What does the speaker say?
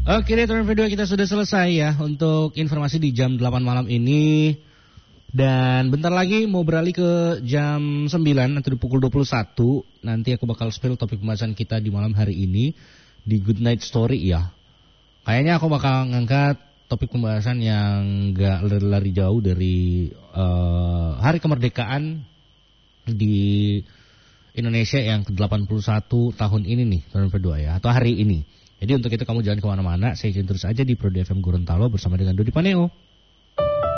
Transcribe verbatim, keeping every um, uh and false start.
Oke deh, turn kedua kita sudah selesai ya untuk informasi di jam delapan malam ini. Dan bentar lagi mau beralih ke jam sembilan atau di pukul dua puluh satu. Nanti aku bakal spill topik pembahasan kita di malam hari ini di Good Night Story ya. Kayaknya aku bakal ngangkat topik pembahasan yang gak lari-lari jauh dari uh, hari kemerdekaan di Indonesia yang ke delapan puluh satu tahun ini nih, tahun kedua ya, atau hari ini. Jadi untuk itu kamu jangan kemana-mana, stay tune terus aja di Prodi F M Gorontalo bersama dengan Dodi Paneo.